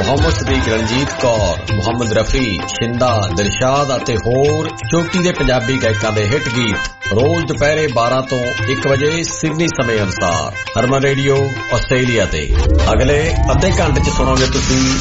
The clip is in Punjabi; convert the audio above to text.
ਮੁਹੰਮਦ ਸਦੀਕ, ਰਣਜੀਤ ਕੌਰ, ਮੁਹੰਮਦ ਰਫੀ, ਸ਼ਿੰਦਾ, ਦਿਲਸ਼ਾਦ ਅਤੇ ਹੋਰ ਚੋਟੀ ਦੇ ਪੰਜਾਬੀ ਗਾਇਕਾਂ ਦੇ ਹਿੱਟ ਗੀਤ ਰੋਜ਼ ਦੁਪਹਿਰੇ 12 ਤੋਂ 1 ਵਜੇ ਸਿਡਨੀ ਸਮੇਂ ਅਨੁਸਾਰ ਹਰਮਨ ਰੇਡੀਓ ਆਸਟ੍ਰੇਲੀਆ ਤੇ। ਅਗਲੇ ਅੱਧੇ ਘੰਟੇ 'ਚ ਸੁਣੋਗੇ ਤੁਸੀਂ